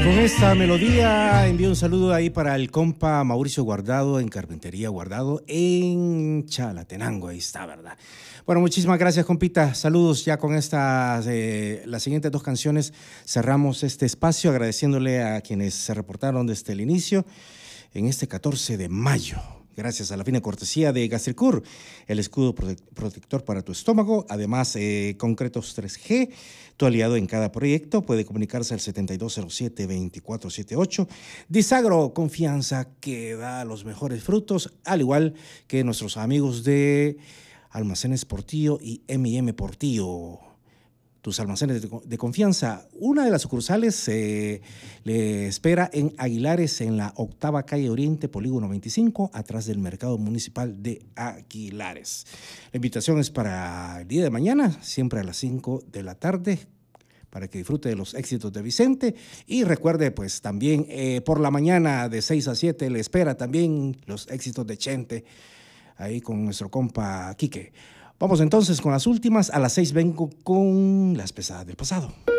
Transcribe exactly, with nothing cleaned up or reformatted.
Con esta melodía envío un saludo ahí para el compa Mauricio Guardado en Carpintería Guardado en Chalatenango, ahí está, ¿verdad? Bueno, muchísimas gracias, compita. Saludos. Ya con estas, eh, las siguientes dos canciones cerramos este espacio, agradeciéndole a quienes se reportaron desde el inicio en este catorce de mayo. Gracias a la fina cortesía de Gastricur, el escudo protector para tu estómago. Además, eh, Concretos tres G, tu aliado en cada proyecto. Puede comunicarse al setenta y dos cero siete, veinticuatro setenta y ocho. Disagro, confianza que da los mejores frutos, al igual que nuestros amigos de Almacenes Portillo y eme y eme Portillo. Tus almacenes de, de confianza. Una de las sucursales eh, le espera en Aguilares, en la octava calle Oriente, Polígono veinticinco, atrás del Mercado Municipal de Aguilares. La invitación es para el día de mañana, siempre a las cinco de la tarde, para que disfrute de los éxitos de Vicente. Y recuerde, pues también eh, por la mañana de seis a siete le espera también los éxitos de Chente, ahí con nuestro compa Quique. Vamos entonces con las últimas. A las seis vengo con las pesadas del pasado.